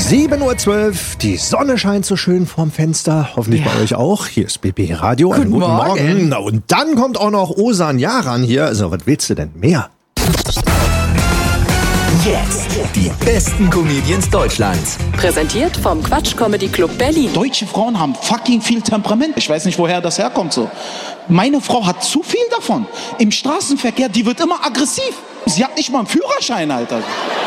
7:12 Uhr, die Sonne scheint so schön vorm Fenster, hoffentlich bei euch auch. Hier ist BB Radio, einen guten Morgen. Na, und dann kommt auch noch Osan Yaran hier, also was willst du denn mehr? Jetzt die besten Comedians Deutschlands. Präsentiert vom Quatsch Comedy Club Berlin. Deutsche Frauen haben fucking viel Temperament. Ich weiß nicht, woher das herkommt so. Meine Frau hat zu viel davon. Im Straßenverkehr, die wird immer aggressiv. Sie hat nicht mal einen Führerschein, Alter.